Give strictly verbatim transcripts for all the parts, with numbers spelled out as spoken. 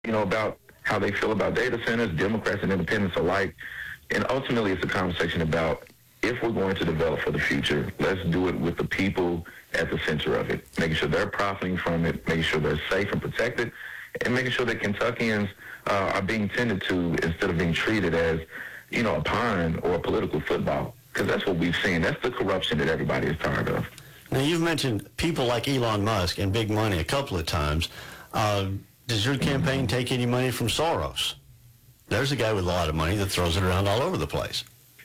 you know, about how they feel about data centers, Democrats and independents alike. And ultimately, it's a conversation about if we're going to develop for the future, let's do it with the people at the center of it, making sure they're profiting from it, making sure they're safe and protected, and making sure that Kentuckians uh, are being tended to instead of being treated as, you know, a pawn or a political football. Because that's what we've seen. That's the corruption that everybody is tired of. Now, you've mentioned people like Elon Musk and big money a couple of times. Uh, does your campaign take any money from Soros? There's a guy with a lot of money that throws it around all over the place.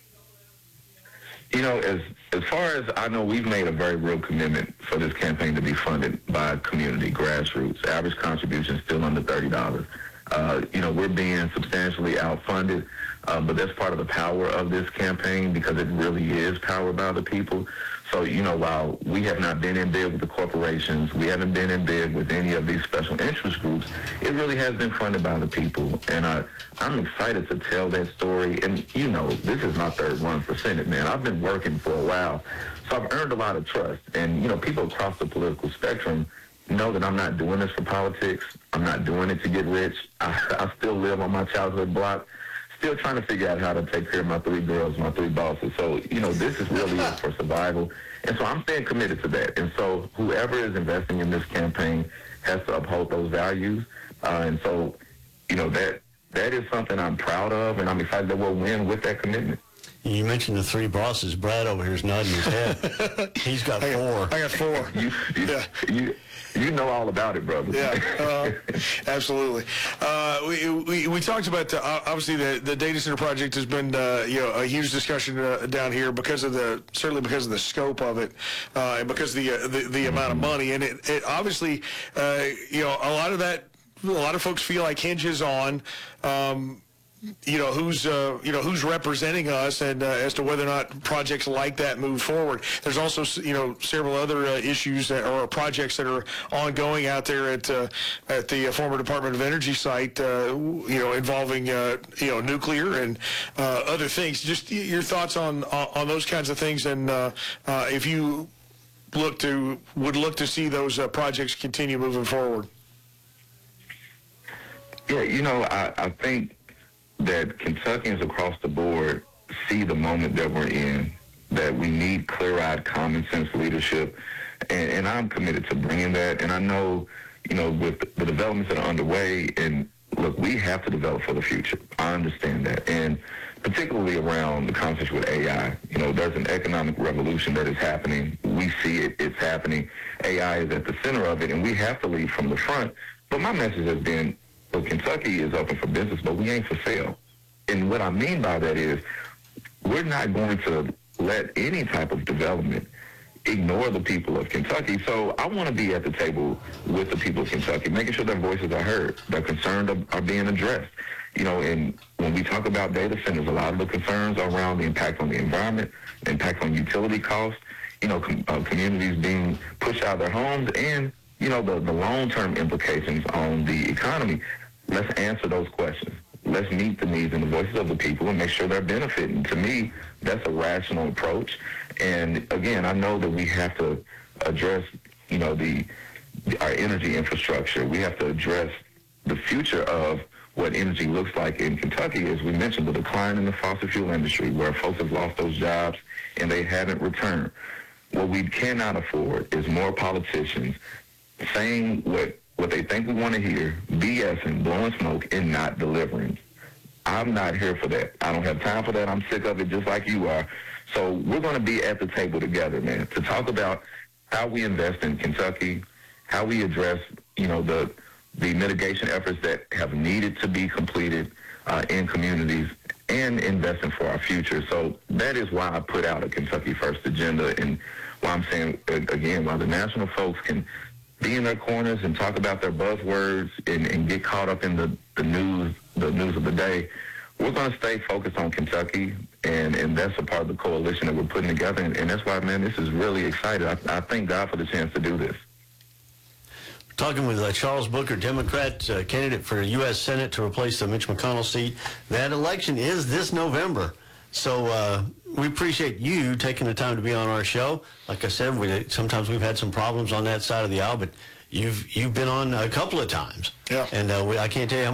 You know, as as far as I know, we've made a very real commitment for this campaign to be funded by community, grassroots. Average contribution still under thirty dollars. Uh, you know, we're being substantially outfunded, uh, but that's part of the power of this campaign because it really is powered by the people. So, you know, while we have not been in bed with the corporations, we haven't been in bed with any of these special interest groups, it really has been funded by the people. And I, I'm excited to tell that story. And, you know, this is my third run for Senate, man. I've been working for a while, so I've earned a lot of trust. And, you know, people across the political spectrum know that I'm not doing this for politics. I'm not doing it to get rich. I, I still live on my childhood block, still trying to figure out how to take care of my three girls, my three bosses. So, you know, this is really it for survival. And so I'm staying committed to that. And so whoever is investing in this campaign has to uphold those values. Uh, and so, you know, that that is something I'm proud of, and I'm excited that we'll win with that commitment. You mentioned the three bosses. Brad over here is nodding his head. He's got I four. Got, I got four. You, you, yeah. you, you know all about it, brother. Yeah, uh, absolutely. Uh, we, we we talked about uh, obviously the, the data center project has been uh, you know a huge discussion uh, down here because of the certainly because of the scope of it uh, and because of the uh, the, the amount of money, and it, it obviously uh, you know a lot of that a lot of folks feel like hinges on. Um, you know who's uh, you know who's representing us, and uh, as to whether or not projects like that move forward. There's also you know several other uh, issues that, or projects that are ongoing out there at uh, at the uh, former Department of Energy site, uh, you know involving uh, you know nuclear and uh, other things. Just your thoughts on on those kinds of things, and uh, uh, if you look to would look to see those uh, projects continue moving forward. Yeah, you know I, I think that Kentuckians across the board see the moment that we're in, that we need clear-eyed, common-sense leadership, and, and I'm committed to bringing that. And I know, you know, with the developments that are underway, and look, we have to develop for the future. I understand that, and particularly around the conversation with A I. You know, there's an economic revolution that is happening. We see it. It's happening. A I is at the center of it, and we have to lead from the front. But my message has been, well, Kentucky is open for business, but we ain't for sale. And what I mean by that is we're not going to let any type of development ignore the people of Kentucky. So I want to be at the table with the people of Kentucky, making sure their voices are heard, their concerns are, are being addressed. You know, and when we talk about data centers, a lot of the concerns are around the impact on the environment, the impact on utility costs, you know, com- uh, communities being pushed out of their homes, and you know, the, the long-term implications on the economy. Let's answer those questions. Let's meet the needs and the voices of the people and make sure they're benefiting. To me, that's a rational approach. And again, I know that we have to address, you know, the, the our energy infrastructure. We have to address the future of what energy looks like in Kentucky. As we mentioned, the decline in the fossil fuel industry, where folks have lost those jobs and they haven't returned. What we cannot afford is more politicians saying what, what they think we want to hear, BSing, blowing smoke, and not delivering. I'm not here for that. I don't have time for that. I'm sick of it just like you are. So we're going to be at the table together, man, to talk about how we invest in Kentucky, how we address, you know, the the mitigation efforts that have needed to be completed uh, in communities, and investing for our future. So that is why I put out a Kentucky First agenda, and why I'm saying, again, while the national folks can be in their corners and talk about their buzzwords and, and get caught up in the, the news, the news of the day, we're going to stay focused on Kentucky, and, and that's a part of the coalition that we're putting together, and, and that's why, man, this is really exciting. I, I thank God for the chance to do this. Talking with uh, Charles Booker, Democrat uh, candidate for U S Senate to replace the Mitch McConnell seat. That election is this November. So uh, we appreciate you taking the time to be on our show. Like I said, we, sometimes we've had some problems on that side of the aisle, but you've you've been on a couple of times. Yeah. And uh, we, I can't tell you how